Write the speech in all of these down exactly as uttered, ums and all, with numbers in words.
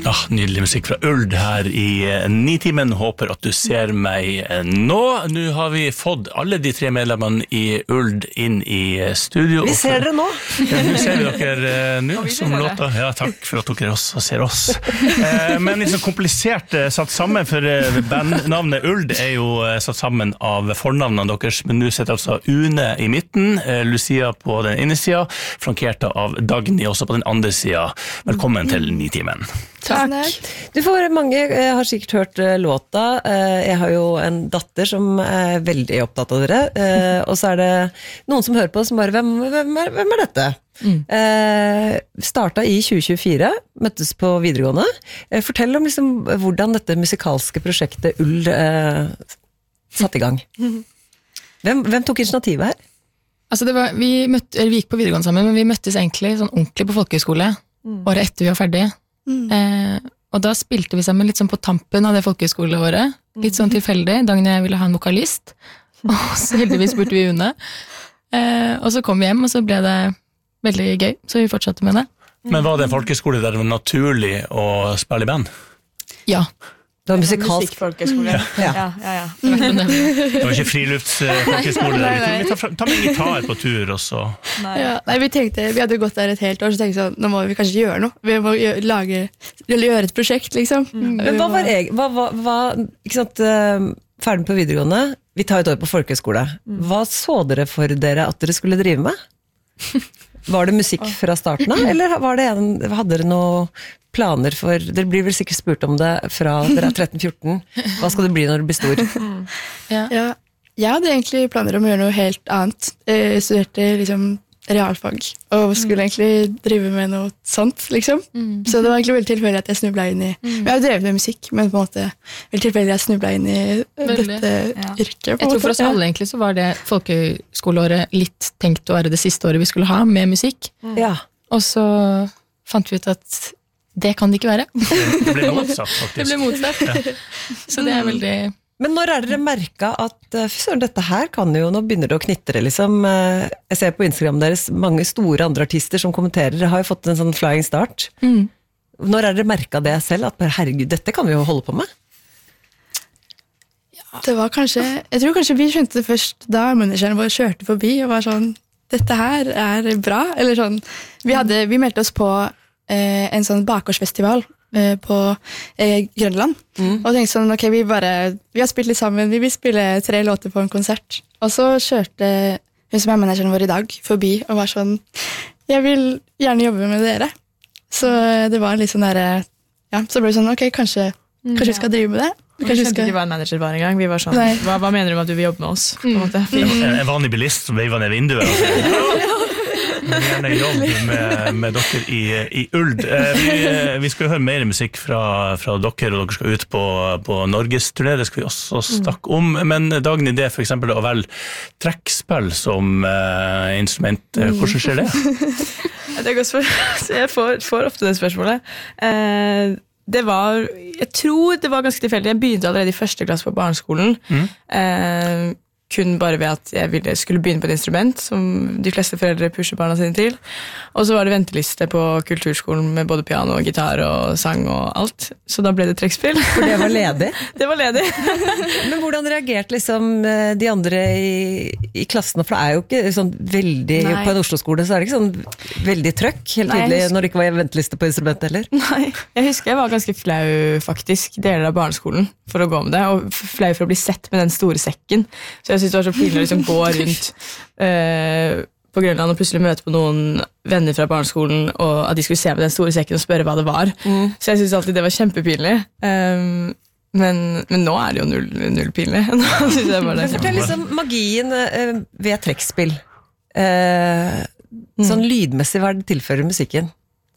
Ja, nydelig musikk fra Uld her i Nitimen. Håper at du ser meg nå. Nå har vi fått alle de tre medlemmene i Uld inn i studio. Vi ser dere nå. Ja, nå ser vi dere nå som låta. Ja, takk for at dere også ser oss. Men litt sånn komplisert satt sammen, for bandnavnet Uld er jo satt sammen av fornavnene deres, men nå sitter altså Une i midten, Lucia på den ene siden, flankert av Dagny også på den andre siden. Velkommen til Nitimen. Takk. Du får mange, jeg har sikkert hørt låta. Jeg har jo en datter som er veldig opptatt av dere, og så er det noen som hører på som bare, hvem, hvem, er, hvem er dette? Mm. Eh, startet i tjue tjuefire, møttes på videregående. Eh, fortell om liksom hvordan dette musikalske prosjektet Uld eh, satt i gang. Hvem, hvem tok initiativet her? Altså det var, vi, møtte, eller vi gikk på videregående sammen, men vi møttes egentlig sånn ordentlig på folkehøyskole, mm. året etter vi var ferdig. Mm. Eh, og da spilte vi sammen litt sånn på tampen av det folkehøyskoleåret, litt sånn tilfeldig, dagen jeg ville ha en vokalist, og så heldigvis spurte vi Une. Eh, og så kom vi hjem, og så ble det veldig gøy, så vi fortsatte med det. Men var det en folkeskole der det var naturlig å spille i band? Ja. Det var musikalsk. Musikkfolkeskole. Ja. Ja, ja, ja. Det var ikke friluftsfolkeskole der. Vi tar, tar med gitar på tur også. Nei. Ja, nei, vi tenkte, vi hadde gått der et helt år, så tenkte vi sånn, nå må vi kanskje gjøre noe. Vi må gjøre, lage, eller gjøre et prosjekt, liksom. Mm. Men hva var jeg, hva, hva, hva, ikke sant, ferdig på videregående, vi tar et år på folkeskole. Hva så dere for dere at dere skulle drive med? Var det musikk fra starten av, eller var det en, hadde dere noe planer for, dere blir vel sikkert spurt om det fra dere er tretten fjorten, hva skal det bli når du blir stor? Ja. Ja, jeg hadde egentlig planer om å gjøre noe helt annet. Jeg studerte liksom realfag, og skulle egentlig drive med noe sånt, liksom. Mm. Så det var egentlig veldig tilfeldig at jeg snublet inn i, mm. jeg har drevet med musikk, men på en måte veldig tilfeldig at jeg snublet inn i veldig. Dette ja. yrket. Jeg tror for oss alle egentlig så var det folkeskoleåret litt tenkt å være det siste året vi skulle ha med musikk. Mm. Ja. Og så fant vi ut at det kan det ikke være. Det ble motsatt, faktisk. Det ble motsatt. Ja. Så det er veldig... Men når er dere merket at, fy søren, dette her kan jo, nå begynner det å knitre, liksom. Jeg ser på Instagram deres mange store andre artister som kommenterer, dere har jo fått en sånn flying start. Mm. Når er dere merket det selv, at herregud, dette kan vi jo holde på med? Ja, det var kanskje, jeg tror kanskje vi skjønte det først da manageren vår kjørte forbi og var sånn, dette her er bra, eller sånn. Vi, hadde, vi meldte oss på eh, en sånn bakgårdsfestival på eh, Grønland, mm. og tenkte sånn, ok, vi bare, vi har spilt litt sammen, vi vil spille tre låter på en konsert, og så kjørte hun som er manageren vår i dag forbi, og var sånn, jeg vil gjerne jobbe med dere, så det var litt sånn der, ja, så ble det sånn, ok, kanskje, kanskje vi skal drive med det. Vi skjønte skal... ikke hva en manager var en gang, vi var sånn, hva, hva mener du med at du vil jobbe med oss? På en måte? Mm. En vanlig bilist som veiver ned vinduet, men gjerne jobb med, med dere i, i Uld. Vi, vi skal jo høre mer musikk fra, fra dere, og dere skal ut på, på Norges turné, det skal vi også snakke om. Men Dagny, det for eksempel å velge trekkspill som uh, instrument, hvordan skjer det? Det er godt spørsmål. Jeg får, får ofte det spørsmålet. Uh, det var, jeg tror det var ganske tilfeldig. Jeg begynte allerede i første klasse på barneskolen. Mm. Uh, kun bare ved at jeg ville, skulle begynne på et instrument som de fleste foreldre pusher barna sine til. Og så var det venteliste på kulturskolen med både piano og gitar og sang og alt. Så da ble det trekkspill. For det var ledig? Det var ledig. Men hvordan reagerte liksom de andre i, i klassen? For det er jo ikke sånn veldig, Nei. På en Oslo-skole så er det ikke sånn veldig trøkk, helt Nei, tydelig, når det ikke var venteliste på instrument heller. Nei, jeg husker jeg var ganske flau faktisk, deler av barneskolen for å gå med det, og flau for å bli sett med den store sekken. Så jeg synes det var så pinlig å liksom gå rundt uh, på Grønland og plutselig møte på noen venner fra barneskolen, og at de skulle se med den store sekken og spørre hva det var. Mm. Så jeg synes alltid det var kjempepinlig. Um, men, men nå er det jo null, null pinlig. Nå synes jeg bare det. Fortell liksom magien uh, ved trekkspill. Uh, mm. Sånn lydmessig, hva er det tilfører musikken?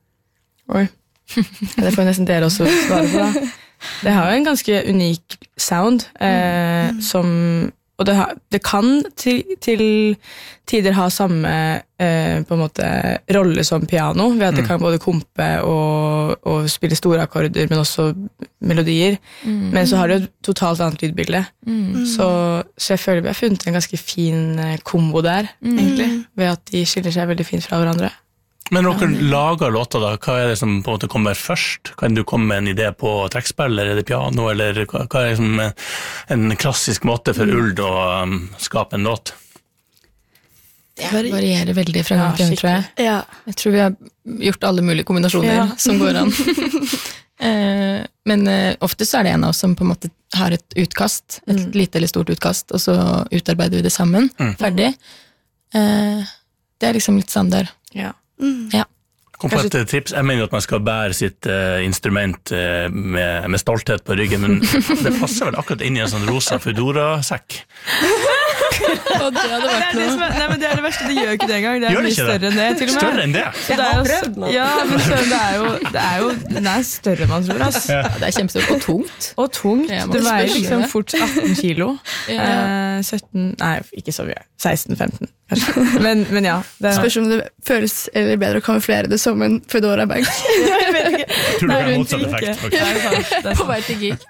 Oi, det får nesten dere også svare på da. Det har jo en ganske unik sound, uh, mm. som og det, har, det kan til, til tider ha samme eh, på en måte rolle som piano, ved at det kan både kompe og, og spille store akkorder, men også melodier. Mm. Men så har det jo et totalt annet lydbilde. Mm. Så, så jeg føler vi har funnet en ganske fin kombo der, mm. egentlig, ved at de skiller seg veldig fint fra hverandre. Men når dere lager låter da, hva er det som på en måte kommer først? Kan du komme med en idé på trekkspill, eller er det piano, eller hva hva er liksom en klassisk måte for Uld å um, skape en låt? Det varierer veldig fra gang til gang, tror jeg. Ja. Jeg tror vi har gjort alle mulige kombinasjoner Ja. som går an. eh, men eh, ofte så er det en av oss som på en måte har et utkast, et Mm. lite eller stort utkast, og så utarbeider vi det sammen, Mm. ferdig. Eh, det er liksom litt standard. Ja. Ja. Kom på et eh, tips. Jeg mener jo at man skal bære sitt eh, instrument eh, med, med stolthet på ryggen, men det passer vel akkurat inn i en sånn rosa Foodora-sekk. Og det hadde Det vært er det, som noe. er, nei, men det er det verste, det gjør jo ikke det engang. Det er Gjør det mye ikke det? større enn det, til og med. Større enn det? Så det Jeg er har jo- prøvd nå. Ja, men så, det, er jo, det er jo Den er større enn man tror, ass. Ja. Ja, det er kjempestort og tungt. Og tungt. Ja, man Det veier skal liksom skjønne. fort atten kilo. Ja. Eh, sytten Nei, ikke så mye. seksten femten, kanskje. Men, men ja. Det Spørs om det føles eller bedre å kamuflere det som en Foodora-bag. Jeg vet ikke. Jeg tror det Nei, er rundt motsatt ikke. effekt, faktisk. Det er sant, det er På sant. vei til gig.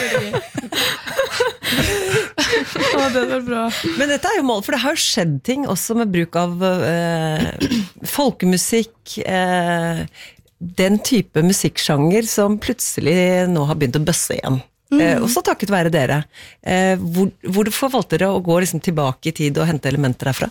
Å, det var bra. Men dette er jo mål, for det har jo skjedd ting også med bruk av eh, folkemusikk, eh, den type musikksjanger som plutselig nå har begynt å bøsse igjen. Eh, også takket være dere. Eh, hvor, hvorfor valgte dere å gå liksom tilbake i tid og hente elementer derfra?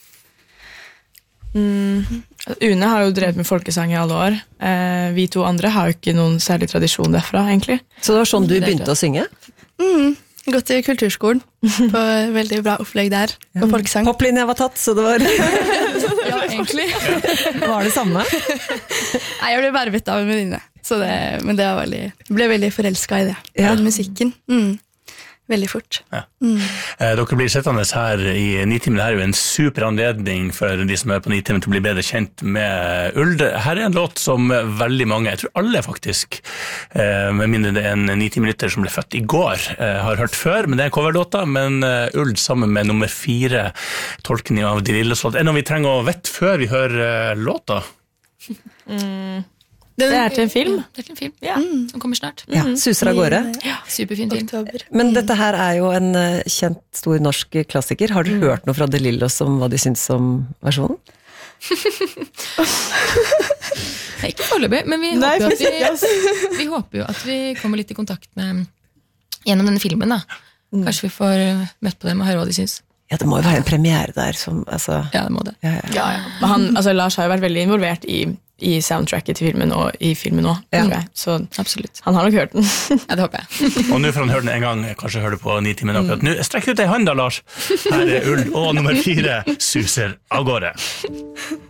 Une har jo drevet med folkesang i alle år. Eh, vi to andre har jo ikke noen særlig tradisjon derfra, egentlig. Så det var sånn du Det er begynte å synge? Mm. Gått til kulturskolen på veldig bra opplegg der, på folkesang. Hopplinja var tatt, så det var, Ja, egentlig. var det samme. Nei, jeg ble vervet av en venninne, så det, men det var veldig, jeg ble veldig forelsket i det, Ja. den musikken. Mm. Veldig fort. Eh, Dere blir sittende her i Nitimen. Det her er jo en super anledning for de som er på Nitimen til å bli bedre kjent med Uld. Her er en låt som veldig mange, jeg tror alle faktisk, eh, med mindre det er en Nitimen-lytter som ble født i går, eh, har hørt før, men det er coverlåta, men eh, Uld sammen med nummer fire, tolkning av De Lilles låt. Er det noe vi trenger å vite før vi hører eh, låta? Det er til en film. Ja, det er til en film Ja. som kommer snart. Ja, suser av gårde. Superfin film. Oktober. Men dette her er jo en eh, kjent, stor norsk klassiker. Har du hørt noe fra De Lillos om hva de syns om versjonen? Nei, ikke foreløpig, men vi Nei, håper, jo faktisk at vi, vi håper jo at vi kommer litt i kontakt med gjennom denne filmen. da. Kanskje vi får møtt på dem og høre hva de syns. Ja, det må jo være en premiere der som, altså... Ja, det må det. Ja, ja. Ja, ja. Men han, altså, Lars har jo vært veldig involvert i, i soundtracket til filmen og i filmen òg, Ja. tror jeg. Så Absolutt. han har nok hørt den. Ja, det håper jeg. Og nå får han høre den en gang, kanskje høre det på Nitimen akkurat. Nå, strekk ut ei hånd da, Lars. Her er Uld, og nummer fire, suser av gårde.